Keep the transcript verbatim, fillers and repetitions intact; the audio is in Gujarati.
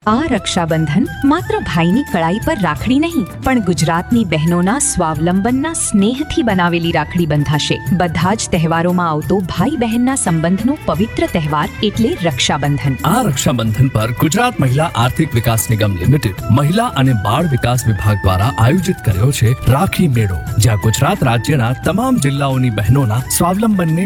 આ રક્ષાબંધન માત્ર ભાઈની કળાઈ પર રાખડી નહીં પણ ગુજરાતની બહેનોના સ્વાવલંબનના સ્નેહથી બનાવેલી રાખડી બંધાશે। બધા જ તહેવારોમાં આવતો ભાઈ બહેનના સંબંધનો પવિત્ર તહેવાર એટલે રક્ષાબંધન। આ રક્ષાબંધન પર ગુજરાત મહિલા આર્થિક વિકાસ નિગમ લિમિટેડ મહિલા અને બાળ વિકાસ વિભાગ દ્વારા આયોજિત કર્યો છે રાખી મેળો, જ્યાં ગુજરાત રાજ્યના તમામ જિલ્લાઓની બહેનોના સ્વાવલંબનને